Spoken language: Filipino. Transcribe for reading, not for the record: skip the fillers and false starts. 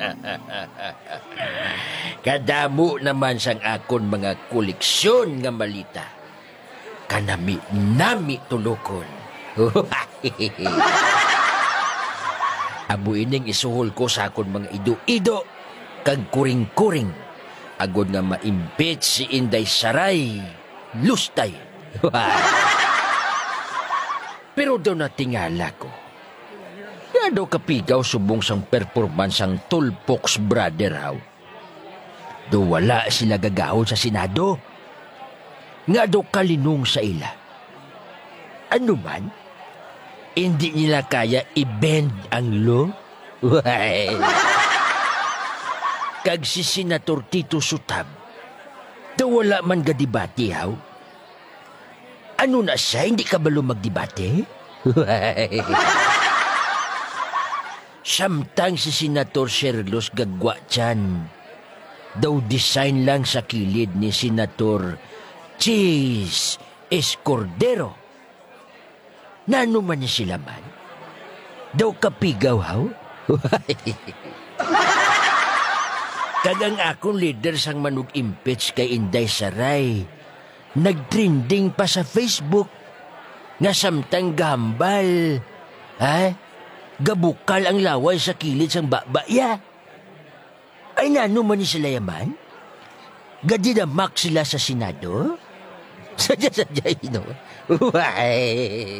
Kadamo naman sang akon mga koleksyon nga malita. Kanami-nami tulokon. Amo ining isuhol ko sa akon mga ido-ido kag kuring-kuring. Agod nga maimbit si Inday Saray. Lustay. Pero daw natingala ko. Nga daw kapigaw subong sang performance ang Tulpox Brother How. Do wala sila gagahon sa Senado. Nga daw kalinong sa ila. Ano man, hindi nila kaya i-bend ang law. Kag si Senator Tito Sutab, daw wala man gadibati haw. Ano na siya, hindi ka balo magdebate? Samtang si Senator Sherlos Gagwa Chan, daw design lang sa kilid ni Senator Cheese Escordero. Nano man niya sila man? Daw kapigaw haw? Kagang akong leader sang manug-impeach kay Inday Saray. Nagtrending pa sa Facebook. Nga samtang gambal. Gabukal ang laway sa kilid sang babaya. Ay nano man ni sila yaman? Gadinamak sila sa Senado? Sadya-sadya,